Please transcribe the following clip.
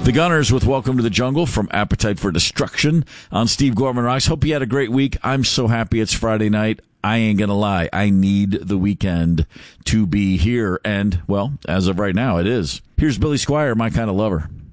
The Gunners with Welcome to the Jungle from Appetite for Destruction on Steve Gorman Rocks. Hope you had a great week. I'm so happy it's Friday night. I ain't going to lie. I need the weekend to be here. And, well, as of right now, it is. Here's Billy Squier, My Kind of Lover.